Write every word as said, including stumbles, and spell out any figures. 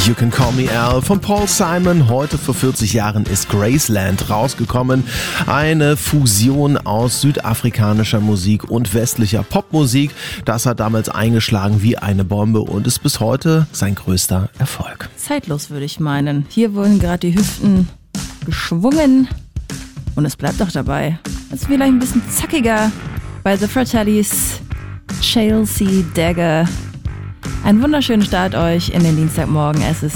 You Can Call Me Al von Paul Simon. Heute vor vierzig Jahren ist Graceland rausgekommen. Eine Fusion aus südafrikanischer Musik und westlicher Popmusik. Das hat damals eingeschlagen wie eine Bombe und ist bis heute sein größter Erfolg. Zeitlos, würde ich meinen. Hier wurden gerade die Hüften geschwungen und es bleibt auch dabei. Es ist vielleicht ein bisschen zackiger bei The Fratellis, Chelsea Dagger. Einen wunderschönen Start euch in den Dienstagmorgen. Es ist